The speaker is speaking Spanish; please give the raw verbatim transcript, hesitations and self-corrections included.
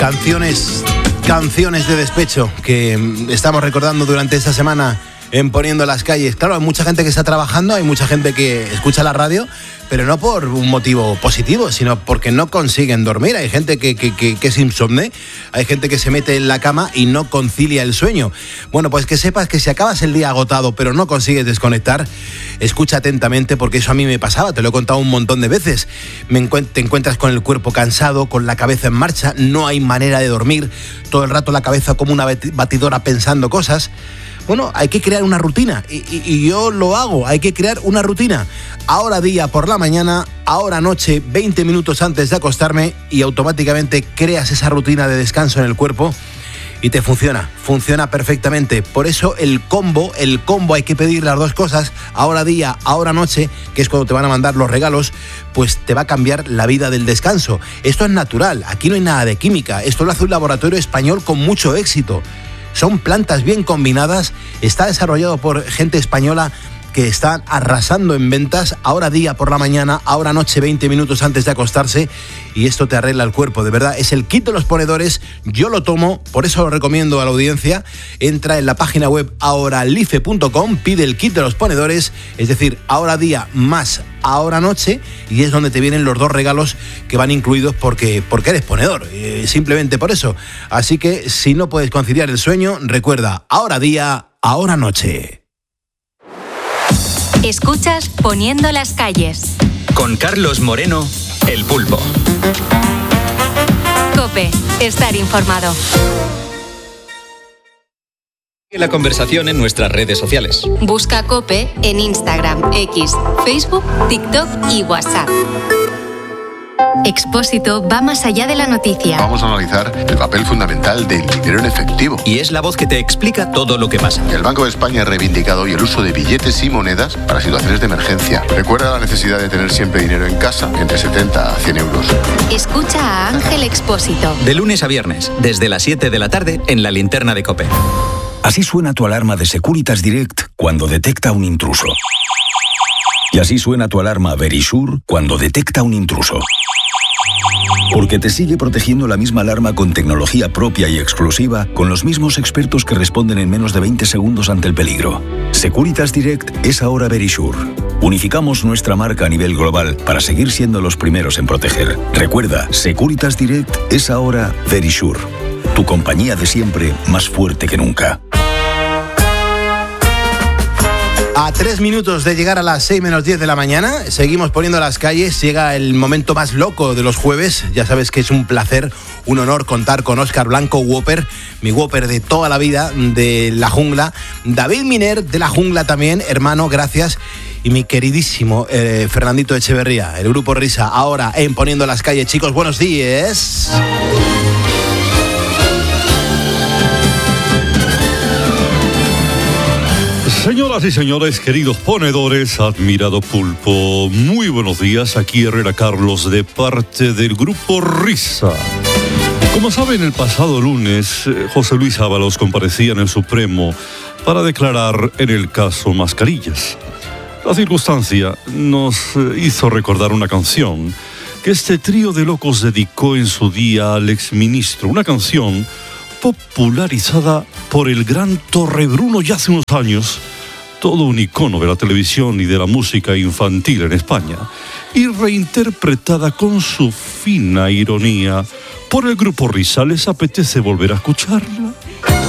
Canciones, canciones de despecho que estamos recordando durante esta semana en Poniendo las Calles. Claro, hay mucha gente que está trabajando, hay mucha gente que escucha la radio, pero no por un motivo positivo, sino porque no consiguen dormir. Hay gente que, que, que, que es insomne, hay gente que se mete en la cama y no concilia el sueño. Bueno, pues que sepas que si acabas el día agotado, pero no consigues desconectar, escucha atentamente, porque eso a mí me pasaba, te lo he contado un montón de veces. Me encuent- te encuentras con el cuerpo cansado, con la cabeza en marcha, no hay manera de dormir, todo el rato la cabeza como una batidora pensando cosas. Bueno, hay que crear una rutina y, y, y yo lo hago, hay que crear una rutina. Ahora día por la mañana, ahora noche, veinte minutos antes de acostarme, y automáticamente creas esa rutina de descanso en el cuerpo y te funciona, funciona perfectamente. Por eso el combo, el combo hay que pedir las dos cosas, ahora día, ahora noche, que es cuando te van a mandar los regalos, pues te va a cambiar la vida del descanso. Esto es natural, aquí no hay nada de química, esto lo hace un laboratorio español con mucho éxito. Son plantas bien combinadas, está desarrollado por gente española que está arrasando en ventas, ahora día por la mañana, ahora noche, veinte minutos antes de acostarse, y esto te arregla el cuerpo, de verdad. Es el kit de los ponedores, yo lo tomo, por eso lo recomiendo a la audiencia. Entra en la página web ahoralife punto com, pide el kit de los ponedores, es decir, ahora día más ahora noche, y es donde te vienen los dos regalos que van incluidos porque, porque eres ponedor, eh, simplemente por eso. Así que si no puedes conciliar el sueño, recuerda, ahora día, ahora noche. Escuchas Poniendo las Calles. Con Carlos Moreno, El Pulpo. COPE, estar informado. La conversación en nuestras redes sociales. Busca COPE en Instagram, X, Facebook, TikTok y WhatsApp. Expósito va más allá de la noticia. Vamos a analizar el papel fundamental del dinero en efectivo. Y es la voz que te explica todo lo que pasa. El Banco de España ha reivindicado hoy el uso de billetes y monedas para situaciones de emergencia. Recuerda la necesidad de tener siempre dinero en casa, entre setenta a cien euros. Escucha a Ángel Expósito. De lunes a viernes, desde las siete de la tarde, en la linterna de COPE. Así suena tu alarma de Securitas Direct cuando detecta un intruso. Y así suena tu alarma Verisure cuando detecta un intruso. Porque te sigue protegiendo la misma alarma con tecnología propia y exclusiva, con los mismos expertos que responden en menos de veinte segundos ante el peligro. Securitas Direct es ahora Verisure. Unificamos nuestra marca a nivel global para seguir siendo los primeros en proteger. Recuerda, Securitas Direct es ahora Verisure. Tu compañía de siempre, más fuerte que nunca. A tres minutos de llegar a las seis menos diez de la mañana, seguimos Poniendo las Calles. Llega el momento más loco de los jueves. Ya sabes que es un placer, un honor contar con Óscar Blanco, Whopper, mi Whopper de toda la vida, de La Jungla. David Miner, de La Jungla también, hermano, gracias. Y mi queridísimo eh, Fernandito Echeverría, el grupo Risa, ahora en Poniendo las Calles. Chicos, buenos días. Señoras y señores, queridos ponedores, admirado pulpo, muy buenos días. Aquí Herrera Carlos, de parte del grupo Risa. Como saben, el pasado lunes, José Luis Ábalos comparecía en el Supremo para declarar en el caso Mascarillas. La circunstancia nos hizo recordar una canción que este trío de locos dedicó en su día al exministro. Una canción popularizada por el gran Torrebruno ya hace unos años, todo un icono de la televisión y de la música infantil en España, y reinterpretada con su fina ironía por el grupo Risa. ¿Les apetece volver a escucharla?